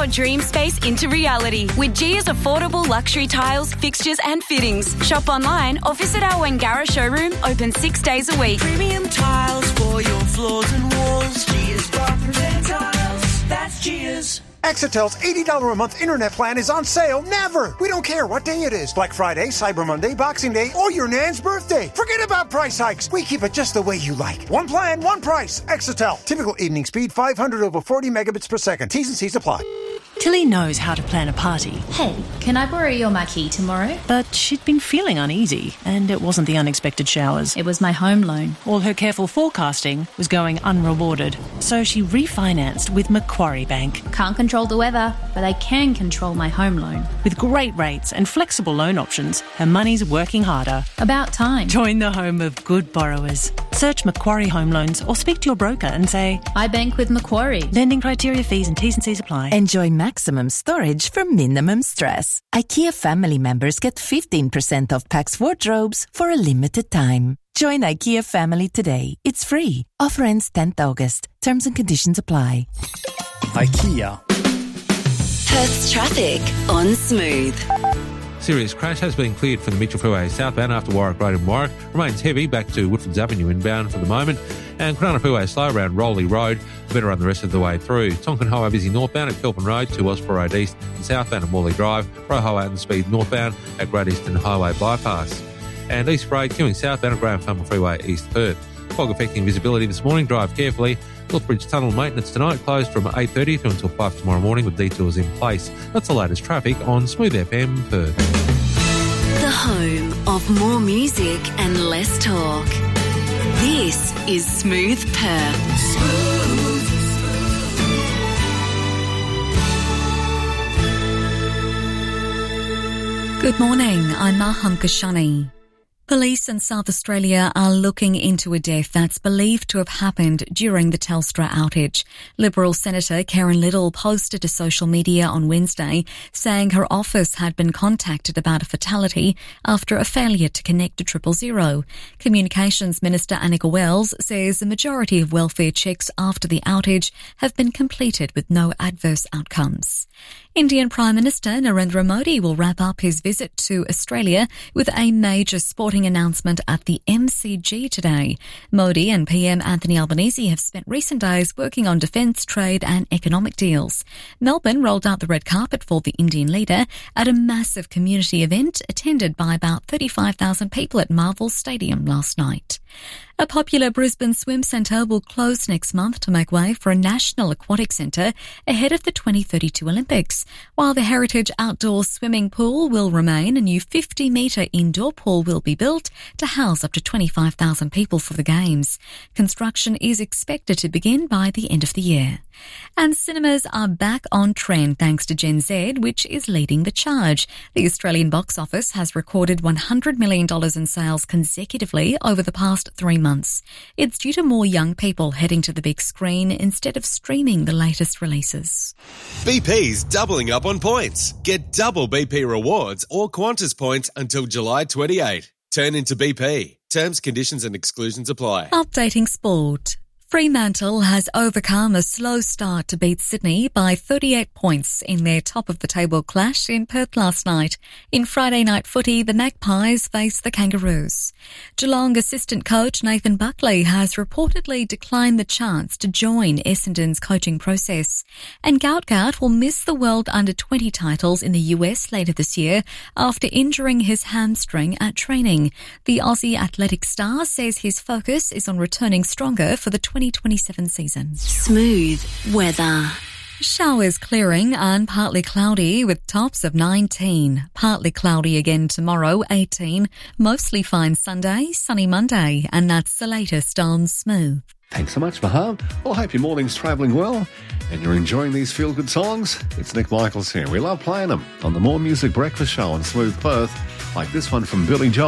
your dream space into reality with Gia's affordable luxury tiles, fixtures and fittings. Shop online or visit our Wangara showroom, open 6 days a week. Premium tiles for your floors and walls. Gia's Bathroom Tiles. That's Gia's. Exitel's $80 a month internet plan is on sale never. We don't care what day it is. Black Friday, Cyber Monday, Boxing Day, or your nan's birthday. Forget about price hikes. We keep it just the way you like. One plan, one price. Exitel. Typical evening speed, 500 over 40 megabits per second. T's and C's apply. Tilly knows how to plan a party. Hey, can I borrow your marquee tomorrow? But she'd been feeling uneasy, and it wasn't the unexpected showers. It was my home loan. All her careful forecasting was going unrewarded, so she refinanced with Macquarie Bank. Can't control the weather, but I can control my home loan. With great rates and flexible loan options, her money's working harder. About time. Join the home of good borrowers. Search Macquarie Home Loans or speak to your broker and say, I bank with Macquarie. Lending criteria, fees and T's and C's apply. Enjoy maximum storage for minimum stress. IKEA family members get 15% off Pax wardrobes for a limited time. Join IKEA family today. It's free. Offer ends 10th August. Terms and conditions apply. IKEA. Perth's traffic on Smooth. Serious crash has been cleared from the Mitchell Freeway southbound after Warwick Road in Warwick. Remains heavy back to Woodfords Avenue inbound for the moment. And Kwinana Freeway slow around Rowley Road. Better run the rest of the way through. Tonkin Highway busy northbound at Kelvin Road to Osprey Road East and southbound at Morley Drive. Roe Highway and speed northbound at Great Eastern Highway Bypass. And East Brae queuing southbound at Graham Farmer Freeway East Perth. Fog affecting visibility this morning. Drive carefully. Northbridge Tunnel maintenance tonight closed from 8:30 through until 5 tomorrow morning with detours in place. That's the latest traffic on Smooth FM Perth. The home of more music and less talk. This is Smooth Perth. Smooth. Good morning, I'm Maham Kashani. Police in South Australia are looking into a death that's believed to have happened during the Telstra outage. Liberal Senator Karen Little posted to social media on Wednesday saying her office had been contacted about a fatality after a failure to connect to 000. Communications Minister Annika Wells says the majority of welfare checks after the outage have been completed with no adverse outcomes. Indian Prime Minister Narendra Modi will wrap up his visit to Australia with a major sporting announcement at the MCG today. Modi and PM Anthony Albanese have spent recent days working on defence, trade and economic deals. Melbourne rolled out the red carpet for the Indian leader at a massive community event attended by about 35,000 people at Marvel Stadium last night. A popular Brisbane swim centre will close next month to make way for a national aquatic centre ahead of the 2032 Olympics. While the heritage outdoor swimming pool will remain, a new 50-metre indoor pool will be built to house up to 25,000 people for the Games. Construction is expected to begin by the end of the year. And cinemas are back on trend thanks to Gen Z, which is leading the charge. The Australian box office has recorded $100 million in sales consecutively over the past 3 months. It's due to more young people heading to the big screen instead of streaming the latest releases. BP's doubling up on points. Get double BP rewards or Qantas points until July 28. Turn into BP. Terms, conditions and exclusions apply. Updating sport. Fremantle has overcome a slow start to beat Sydney by 38 points in their top-of-the-table clash in Perth last night. In Friday night footy, the Magpies face the Kangaroos. Geelong assistant coach Nathan Buckley has reportedly declined the chance to join Essendon's coaching process. And Gautgaard will miss the World Under-20 titles in the US later this year after injuring his hamstring at training. The Aussie athletic star says his focus is on returning stronger for the 2027 season. Smooth weather. Showers clearing and partly cloudy with tops of 19. Partly cloudy again tomorrow, 18. Mostly fine Sunday, sunny Monday. And that's the latest on Smooth. Thanks so much, Maham. Well, I hope your morning's travelling well and you're enjoying these feel-good songs. It's Nick Michaels here. We love playing them on the More Music Breakfast Show on Smooth Perth, like this one from Billy Joel.